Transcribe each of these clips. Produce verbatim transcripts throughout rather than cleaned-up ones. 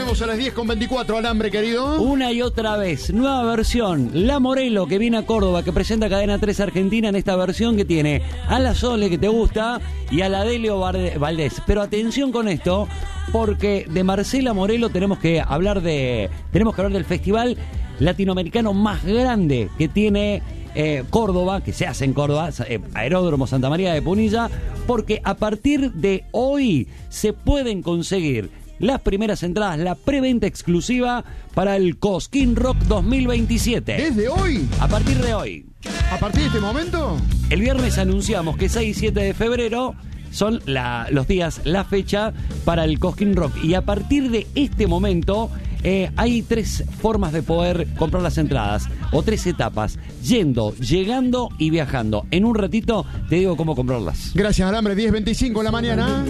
Llegamos a las diez con veinticuatro, Alambre, querido. Una y otra vez, nueva versión. La Morelo, que viene a Córdoba, que presenta Cadena tres Argentina en esta versión que tiene a la Sole, que te gusta, y a la Delio Valdés. Pero atención con esto, porque de Marcela Morelo tenemos que hablar de tenemos que hablar del festival latinoamericano más grande que tiene eh, Córdoba, que se hace en Córdoba, eh, Aeródromo Santa María de Punilla, porque a partir de hoy se pueden conseguir las primeras entradas, la preventa exclusiva para el Cosquín Rock dos mil veintisiete. ¿Desde hoy? A partir de hoy. ¿A partir de este momento? El viernes anunciamos que seis y siete de febrero son la, los días, la fecha para el Cosquín Rock. Y a partir de este momento eh, hay tres formas de poder comprar las entradas, o tres etapas: yendo, llegando y viajando. En un ratito te digo cómo comprarlas. Gracias, Alambre. diez veinticinco en la mañana.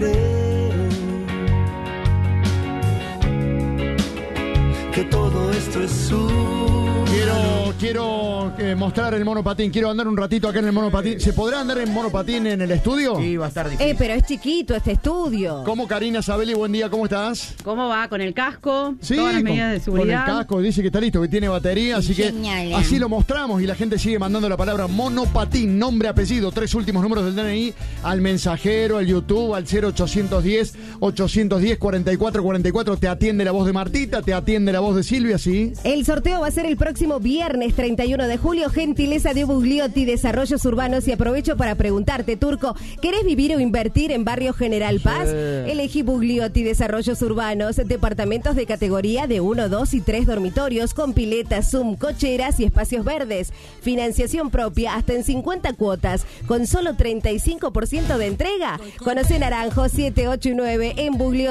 Que todo esto es su... Quiero, quiero eh, mostrar el monopatín. Quiero andar un ratito acá en el monopatín. ¿Se podrá andar en monopatín en el estudio? Sí, va a estar difícil. Eh, pero es chiquito este estudio. ¿Cómo, Karina Sabelli? Buen día, ¿cómo estás? ¿Cómo va? ¿Con el casco? Sí, ¿Todas las con, medidas de seguridad? con el casco, dice que está listo, que tiene batería, así Genial. que así lo mostramos y la gente sigue mandando la palabra monopatín, nombre, apellido, tres últimos números del D N I al mensajero, al YouTube, al cero ochocientos diez, ochocientos diez, cuarenta y cuatro cuarenta y cuatro. Te atiende la voz de Martita, te atiende la voz de Silvia, sí. El sorteo va a ser el próximo viernes treinta y uno de julio, gentileza de Bugliotti Desarrollos Urbanos. Y aprovecho para preguntarte, Turco, ¿querés vivir o invertir en Barrio General Paz? Sí. Elegí Bugliotti Desarrollos Urbanos, departamentos de categoría de uno, dos y tres dormitorios con piletas, Zoom, cocheras y espacios verdes. Financiación propia hasta en cincuenta cuotas, con solo treinta y cinco por ciento de entrega. Conoce Naranjo siete, ocho y nueve en Bugliotti.